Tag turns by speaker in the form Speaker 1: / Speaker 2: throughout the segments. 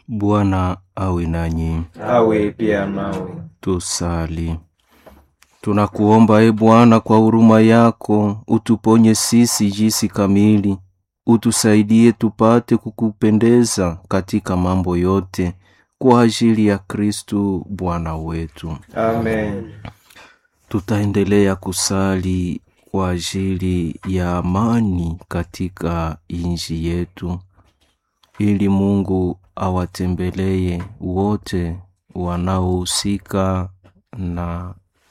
Speaker 1: Bwana awe nanyi.
Speaker 2: Awe pia nawe.
Speaker 1: Tusali. Tunakuomba Bwana, kwa huruma yako utuponye sisi jinsi kamili, utusaidie tupate kukupendeza katika mambo yote, kwa ajili ya Kristo Bwana wetu.
Speaker 2: Amen.
Speaker 1: Tutaendelea kusali kwa ajili ya amani katika nchi yetu, ili Mungu awatembelee wote wanaohusika na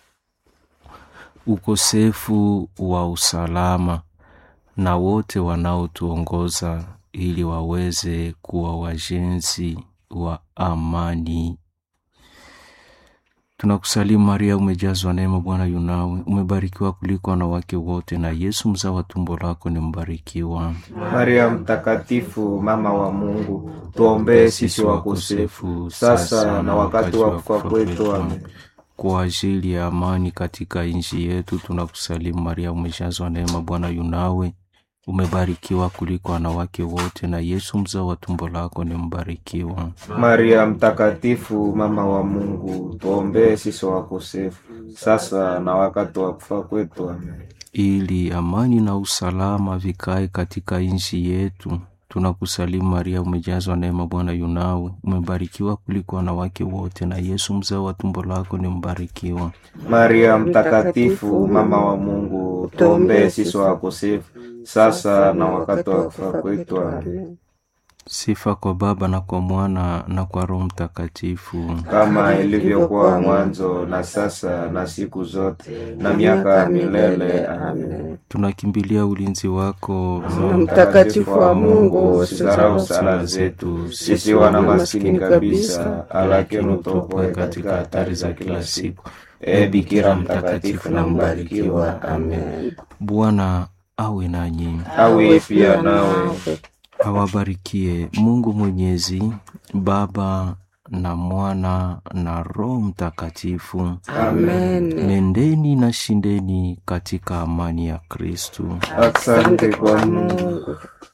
Speaker 1: ukosefu wa usalama, na wote wanaotuongoza ili waweze kuwa wajenzi wa amani. Tunakusalimu Maria, umejazwa neema, Bwana yu nawe, umebarikiwa kuliko wanawake wote, na Yesu mzao wa tumbo lako ni mbarikiwa.
Speaker 2: Maria mtakatifu, mama wa Mungu, tuombee sisi wakosefu, sasa na wakati wa kufa kwetu. Amen.
Speaker 1: Kwa ajili ya amani katika nchi yetu, tunakusalimu Maria, umejazwa neema, Bwana yu nawe, umebarikiwa kuliko wanawake wote, na Yesu mzao wa tumbo lako ni mbarikiwa.
Speaker 2: Maria mtakatifu, mama wa Mungu, tuombee sisi wakosefu, sasa na wakati wa kufa kwetu. Amen.
Speaker 1: Ili amani na usalama vikae katika nchi yetu, tunakusalimu Maria, umejazwa neema, Bwana yu nawe, umebarikiwa kuliko wanawake wote, na Yesu mzao wa tumbo lako ni mbarikiwa.
Speaker 2: Maria mtakatifu, mama wa Mungu, tuombee sisi wakosefu, sasa na wakati wa kufa kwetu. Amen.
Speaker 1: Sifa kwa Baba na kwa Mwana na kwa Roho Mtakatifu,
Speaker 2: kama ilivyokuwa mwanzo, na sasa na siku zote, na miaka ya milele. Amen.
Speaker 1: Tunakimbilia ulinzi wako,
Speaker 3: Roho Mtakatifu wa Mungu,
Speaker 2: usidharau sala zetu sisi wana maskini kabisa, lakini utuokoe katika hatari za kila siku. Bikira mtakatifu na mbarikiwa. Amen.
Speaker 1: Bwana awe nanyi.
Speaker 2: Awe pia nawe.
Speaker 1: Awabarikie Mungu Mwenyezi, Baba na Mwana na Roho Mtakatifu.
Speaker 3: Amen.
Speaker 1: Nendeni na shindeni katika amani ya Kristo.
Speaker 2: Asante kwa Mungu.